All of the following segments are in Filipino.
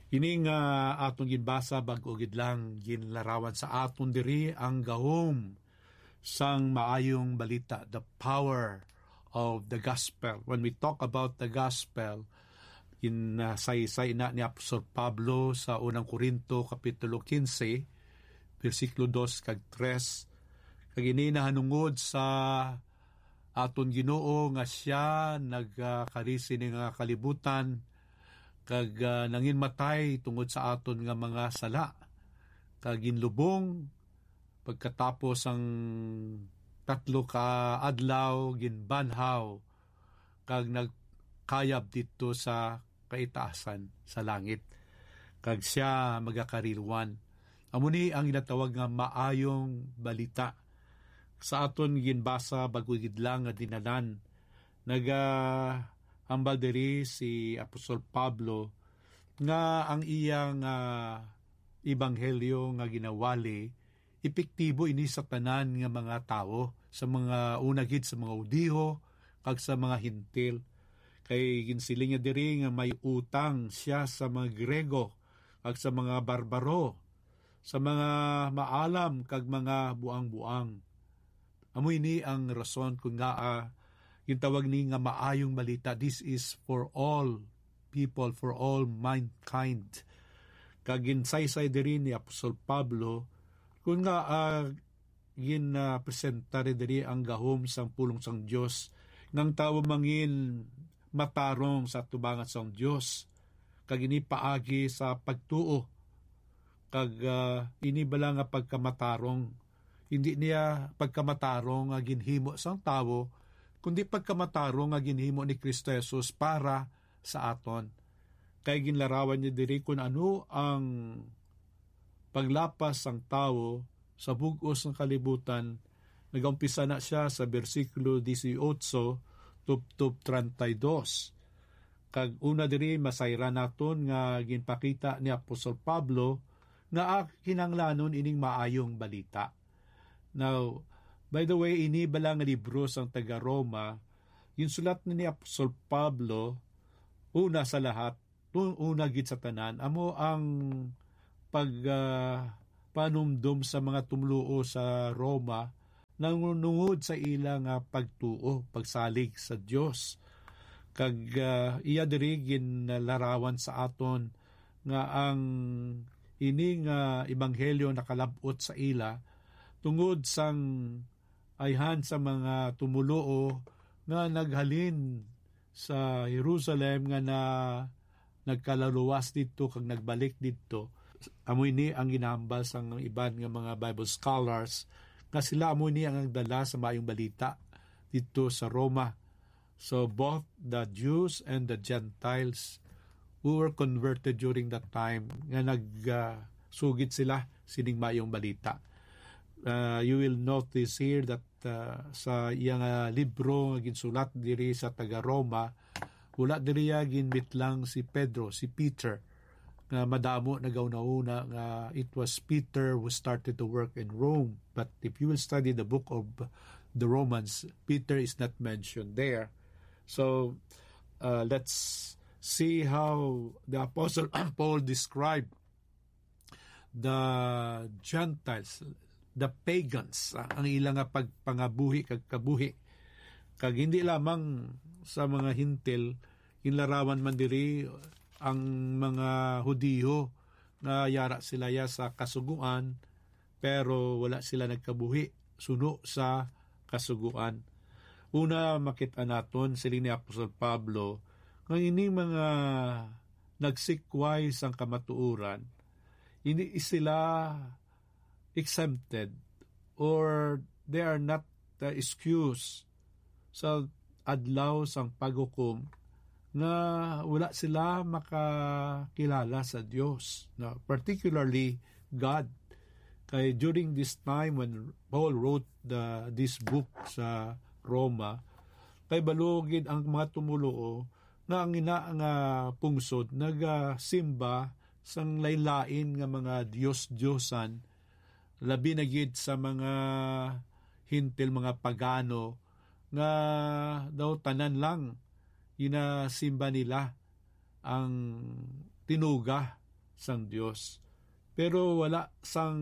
Ini nga atong ginbasa bag-o gid lang ginlarawan sa aton diri ang gahom sang maayong balita, the power of the gospel. When we talk about the gospel, saysay na ni Apostol Pablo sa unang Korinto kapitulo 15 versikulo 2 kag 3, kag ini nahanungod sa aton Ginoo nga siya nagkarisi ni nga kalibutan kag nangin matay tungod sa aton nga mga sala, kag ginlubong pagkatapos ang 3 ka adlaw ginbanhaw kag nagkayab dito sa kaitaasan sa langit, kag siya magakarilwan. Amuni ang ginatawag nga maayong balita. Sa aton ginbasa bagugid lang nga dinanan hambal diri si Apostol Pablo nga ang iyang ebanghelyo nga ginawali epektibo ini sa tanan nga mga tao, sa mga unagid sa mga Hudiho kag sa mga Hintil. Kay ginsiling niya diri nga may utang siya sa mga Grego kag sa mga barbaro, sa mga maalam kag mga buang-buang. Amo ini ang rason kung nga yung tawag ni nga maayong balita. This is for all people, for all mankind. Kag ginsaysay diri ni Apostol Pablo kung nga presenta diri ang gahom sang pulong sang Dios ngang tawo mangin matarong sa tubangan sang Dios, kag ini paagi sa pagtuo, kag ini bala nga pagkamatarong hindi niya pagkamatarong nga ginhimo sang tawo, kundi pagkamatarong nga ginhimo ni Kristo Jesus para sa aton. Kay ginlarawan niya diri kung ano ang paglapas sang tawo sa bug-os ng kalibutan. Nag-umpisa na siya sa versikulo 18 tub 32. Kag una diri masayra naton nga ginpakita ni Apostol Pablo nga kinanglanon ining maayong balita. Now, by the way, ini bala nga libro sang taga Roma, yung sulat ni Apostol Pablo, una sa lahat, una gid sa tanan, amo ang panumdum sa mga tumluo sa Roma nangungod sa ilang pagtuo, pagsalig sa Dios. Kag iya diri ginlarawan sa aton nga ang ining ebanghelyo nakalab-ot sa ila tungod sang ayhan sa mga tumuluo nga naghalin sa Jerusalem nga nagkalaluwas dito kag nagbalik dito. Amoy ni ang ginahambal sang iban nga mga Bible scholars nga sila amoy ni ang nagdala sa maayong balita dito sa Roma. So both the Jews and the Gentiles who were converted during that time nga nagsugid sila sining maayong balita. You will notice here that sa iyang libro nga ginsulat diri sa taga Roma, wala diri ginmitlang si Pedro, si Peter, nga madamo nagauna-una nga it was Peter who started to work in Rome. But if you will study the book of the Romans, Peter is not mentioned there. So let's see how the Apostle Paul described the Gentiles, the pagans, ang ilang pagpangabuhi kag kabuhi. Kag hindi lamang sa mga Hintil, inlarawan man diri ang mga Hudiho na yara sila sa kasuguan pero wala sila nagkabuhi suno sa kasuguan. Una makita naton siling ni Apostol Pablo nga ini mga nagsikway sang kamatuuran, hindi sila exempted or they are not excused sa adlaw sang paghukom na wala sila makakilala sa Dios, particularly God. Kay during this time when Paul wrote this book sa Roma, kay balugid ang mga tumuluo na ang nga pungsod nagasimba sang laylain nga mga Diyos-Diyosan, labi na gid sa mga Hintil, mga pagano nga daw tanan lang inasimba nila ang tinuga sang Dios. Pero wala sang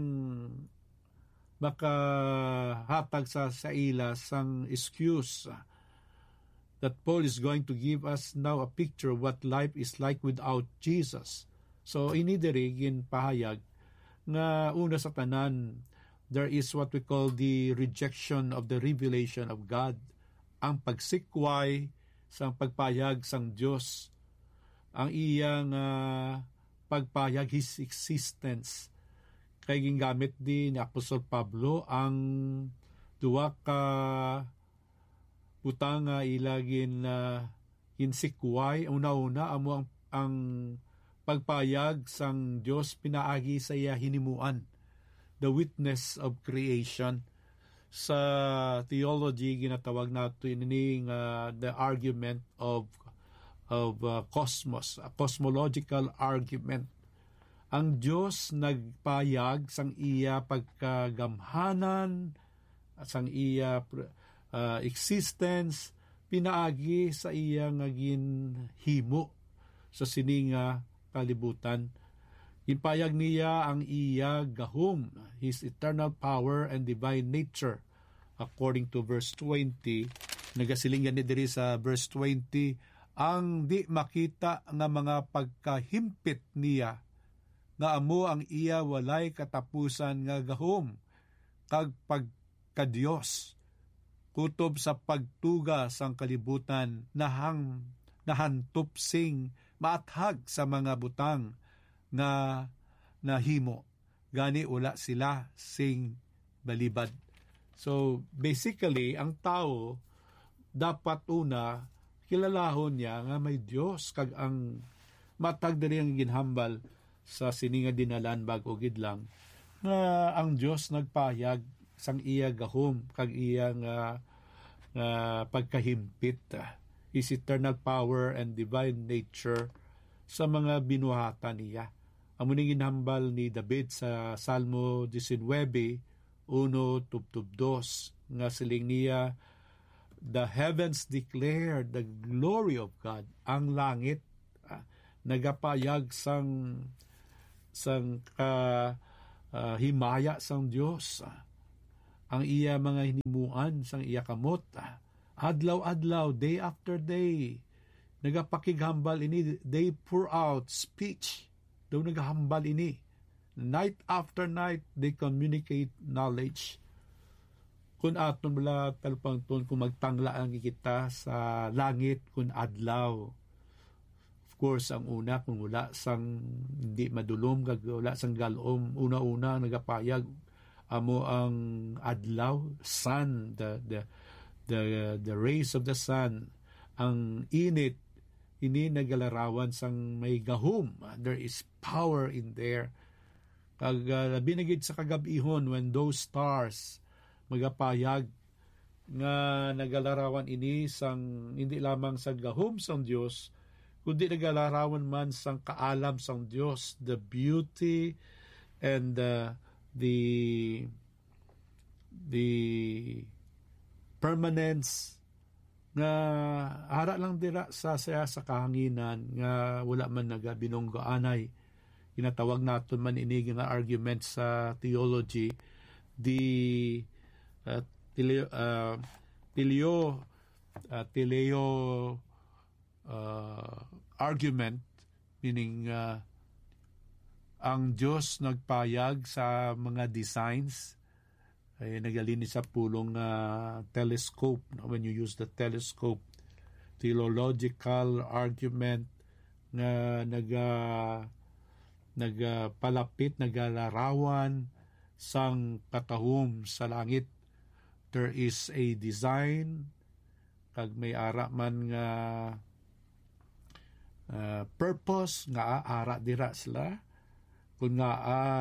makahatag sa ila sang excuse that Paul is going to give us now a picture of what life is like without Jesus. So inidiri ginpahayag nga una sa tanan, there is what we call the rejection of the revelation of God, ang pagsikway sang pagpayag sang Dios, ang iyang pagpayag, his existence. Kay gingamit din ni Apostol Pablo ang duwa ka butanga ilagin insikway. Una-una amo ang pagpayag sang Dios pinaagi sa iya hinimuan, the witness of creation. Sa theology ginatawag nato ini the argument of cosmos, a cosmological argument. Ang Dios nagpayag sang iya pagkagamhanan, sang iya existence, pinaagi sa iya ngagin himo sa sininga kalibutan. Inpayag niya ang iya gahom, his eternal power and divine nature. According to verse 20, nagasilingan ni diri sa verse 20, ang di makita nga mga pagkahimpit niya, nga amo ang iya walay katapusan nga gahom, kag pagkadiyos, kutob sa pagtuga sang kalibutan, nahantop sing maathag sa mga butang nga nahimo, gani ula sila sing balibad. So basically, ang tao dapat una kilalahon niya nga may Dios, kag ang matag diri ang ginhambal sa sininga dinalan bago gidlang nga ang Dios nagpayag sang iya gahom kag iya nga pagkahimpit, his eternal power and divine nature sa mga binuhatan niya. Amo ning ginhambal ni David sa Salmo 19:1-2 nga siling niya, the heavens declare the glory of God. Ang langit nagapayag sang himaya sang Dios. Ang iya mga hinimuan sang iya kamot, adlaw-adlaw, day after day, nagapakighambal ini, they pour out speech, daw nagahambal ini, night after night, they communicate knowledge. Kung aton wala talpangton, kung magtangla ang kita sa langit kung adlaw. Of course, ang una, kung wala sang hindi madulom, wala sang galom, una-una nagapayag amo ang adlaw, sun, the rays of the sun, ang init, ini nagalarawan sang may gahom. There is power in there. Kag binagid sa kagabihon, when those stars magapayag nga nagalarawan ini sang hindi lamang sa gahom sang Dios, kundi nagalarawan man sang kaalam sang Dios, the beauty and the permanence nga ara lang dira sa kahanginan nga wala man nagabinonggoanay. Inatawag naton man ini nga argument sa theology, the teleo argument, meaning ang Diyos nagpayag sa mga designs, ay nagalini sa pulong telescope. When you use the telescope, theological argument na nagpalapit, nagalarawan sang katahom sa langit. There is a design, kag may ara man nga purpose nga ara dira sila, kung nga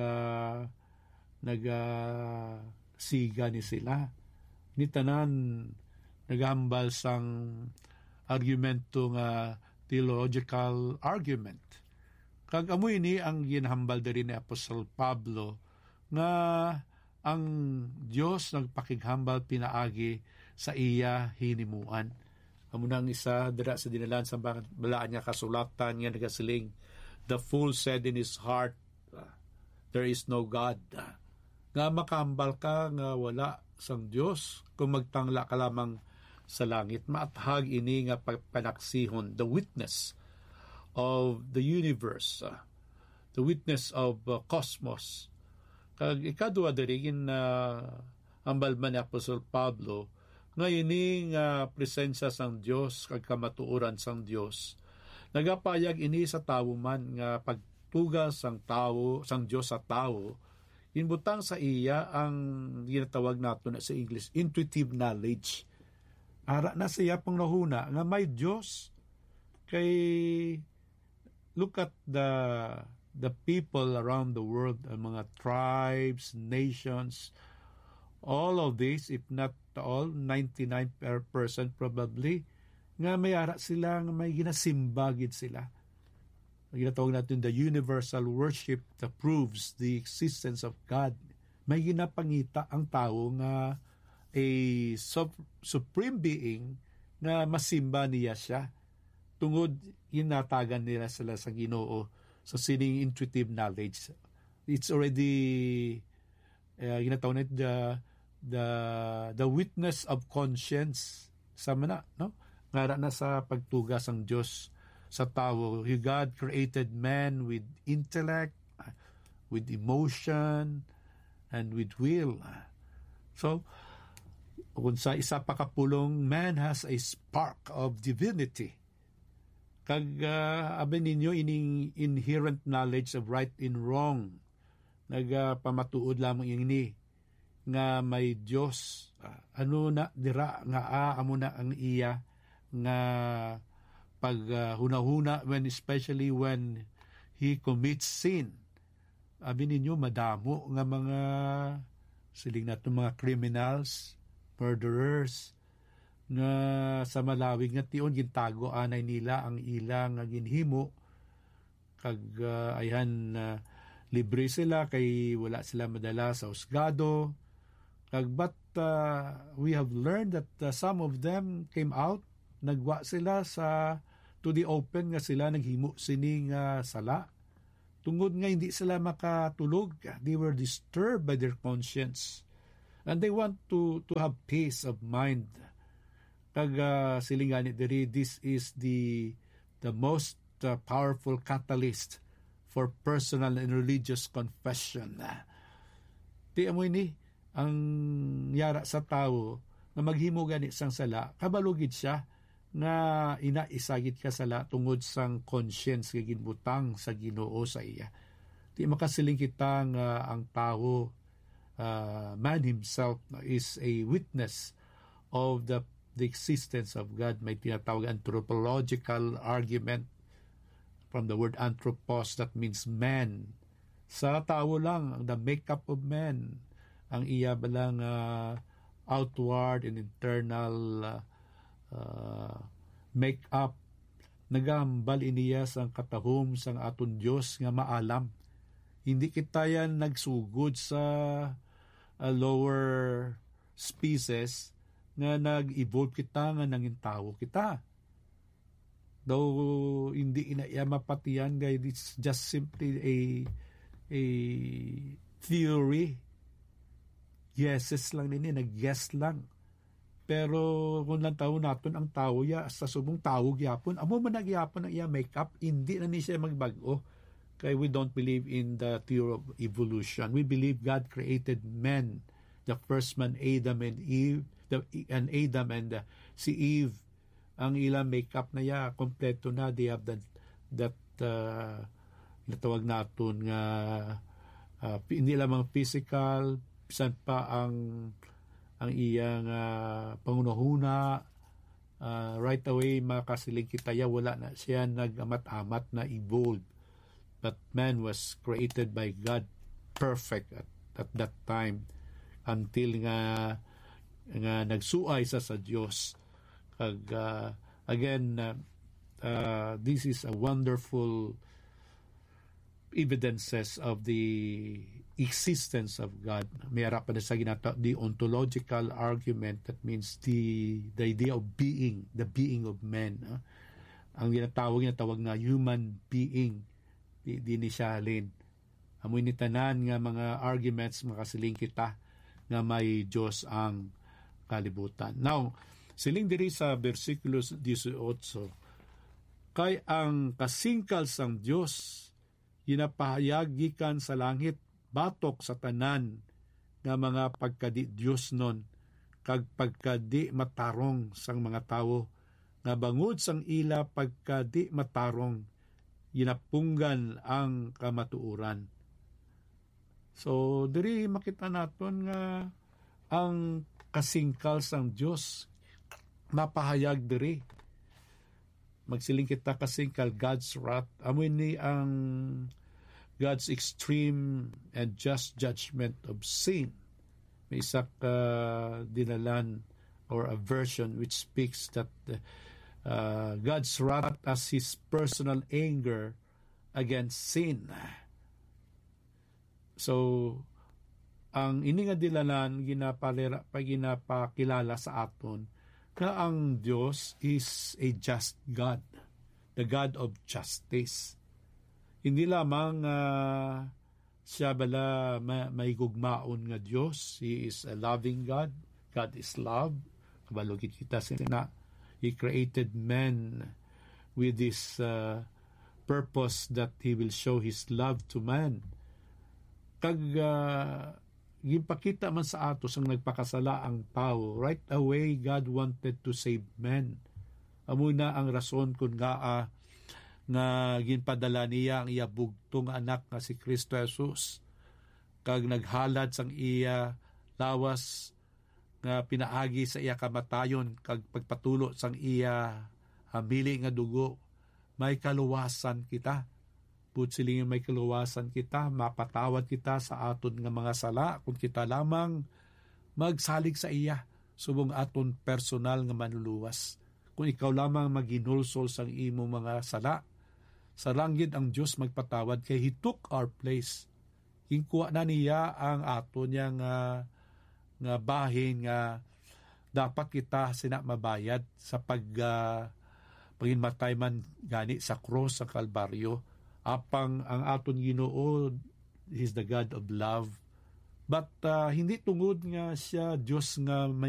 siga ni sila. Ni tanan nagambal sang argumento nga theological argument. Kag amoy ni ang ginhambal diri ni Apostol Pablo nga ang Dios nagpakighambal pinaagi sa iya hinimuan. Amo nang isa dira sa dinalan sa balaan nga kasulatan nga nagasiling, The fool said in his heart, there is no God. Nga makambal ka nga wala sang Dios kung magtangla ka lamang sa langit. Maathag ini nga panaksihon, the witness of the universe, the witness of cosmos. Kag ikadua dirigin na ambal man ni Apostol Pablo ngayon nga presensya sang Dios kag kamatuoran sang Dios. Nagapayag ini sa tawo man nga pagtugas sang tawo sang Dios sa tawo, inbutang sa iya ang ginatawag nato na sa English intuitive knowledge. Ara na siya pang nahuna nga may Dios. Kay look at the people around the world, ang mga tribes, nations, all of this, if not all, 99% probably, nga may ara sila, nga may ginasimba gid sila. Ginatawag natin the universal worship that proves the existence of God. May ginapangita ang tao nga a supreme being na masimba niya siya. Tungod inatagan nila sila sa Ginoo sa sining intuitive knowledge. It's already ginatawag natin the witness of conscience sa mana, no? Ngara na sa pagtugas ang Dios sa tao. God created man with intellect, with emotion, and with will. So, kung sa isa pa kapulong, man has a spark of divinity. Kag abin ninyo ining inherent knowledge of right and wrong. Nagpamatuod lamang ini nga may Dios. Ano na dira nga amo na ang iya nga pag hunahuna especially when he commits sin. Abin ninyo madamo nga mga siling nato mga criminals, murderers, nga sa malawig nga tion gintago anay nila ang ilang nga ginhimo kag ayhan libre sila kay wala sila madala sa husgado kag but we have learned that some of them came out, nagwa sila sa to the open nga sila naghimo sining sala tungod nga hindi sila makatulog. They were disturbed by their conscience and they want to have peace of mind. Kag silingani diri, this is the most powerful catalyst for personal and religious confession. Di amoy ni ang yara sa tao na maghimo gani sang sala, kabalugid siya nga inaisagit ka sala tungod sang conscience nga ginbutang sa Ginoo sa iya. Di makasiling kita nga ang tao, man himself is a witness of the existence of God. May tinatawag anthropological argument from the word anthropos, that means man. Sa tao lang, the makeup of man, ang iya balang outward and internal make-up, nagambal iniya sang katahom sang aton Dios nga maalam. Hindi kita yan nagsugod sa lower species nga nag-evolve kita nga nangin tao kita. Though hindi inaya mapatiyan, guys, it's just simply a theory. Yeses lang nini, nag-yes lang. Pero kung lang tao natin ang tao ya, sa subong tao gyapon, amo man nagyapon ang iya makeup, hindi na ni siya magbago. Kaya we don't believe in the theory of evolution. We believe God created men, the first man, Adam and Eve, Adam and si Eve, ang ilang makeup na ya, kompleto na. They have that natawag natin nga hindi lamang physical, bisan pa ang iyang pangunahuna, right away makasiling kita ya, wala na siya nag-amat-amat na evolve. But man was created by God perfect at that time until nga nagsuay sa Dios. Kag again, this is a wonderful evidences of the existence of God. May harap pa na sa the ontological argument, that means the idea of being, the being of man. Ang ginatawag na human being. di ni siya halin. Amoy ni tanan nga mga arguments makasiling kita nga may Diyos ang kalibutan. Now, siling diri sa versikulo 18, kay ang kasingkal sang Diyos ginapahayagikan sa langit batok sa tanan nga mga pagkadi Diyos non kag pagkadi matarong sang mga tawo nga bangod sang ila pagkadi matarong ginapunggan ang kamatuuran. So diri makita naton nga ang kasingkal sang Dios mapahayag diri. Magsiling kita kasingkal God's wrath. Amoy ni ang God's extreme and just judgment of sin. May isa ka dinalan or a version which speaks that God's wrath as His personal anger against sin. So, ang ini nga dilalan ginapakilala sa aton na ang Diyos is a just God, the God of justice. Hindi lamang siya bala may gugmaon nga Diyos. He is a loving God. God is love. Kabalugit kita sina. He created man with this purpose that He will show His love to man. Kag gipakita man sa atos ang nagpakasala ang tao, right away God wanted to save men. Amo na ang rason kung nga ginpadala niya ang iya bugtong anak nga si Kristo Jesus. Kag naghalad sang iya lawas nga pinaagi sa iya kamatayon kag pagpatulo sang iya hamili nga dugo, may kaluwasan kita. Put siling may kaluwasan kita, mapatawad kita sa aton nga mga sala kung kita lamang magsalig sa iya subong aton personal nga manluluwas. Kung ikaw lamang maginulsol sang imo mga sala, sa langit ang Diyos magpatawad kay He took our place. Hingkuha na niya ang aton nga bahin nga dapat kita sina mabayad sa paginmatay man gani sa cross sa Kalbaryo. Apang ang aton Ginoo is the God of love. But hindi tungod nga siya Diyos nga may